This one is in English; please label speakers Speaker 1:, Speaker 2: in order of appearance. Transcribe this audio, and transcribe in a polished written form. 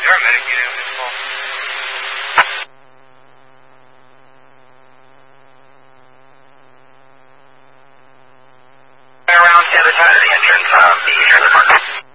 Speaker 1: Paramedic unit on this call.
Speaker 2: Around to the side of the entrance of the trailer park.